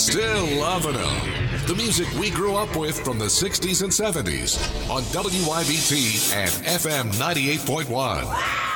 Still loving them. The music we grew up with from the 60s and 70s on WYBT and FM 98.1.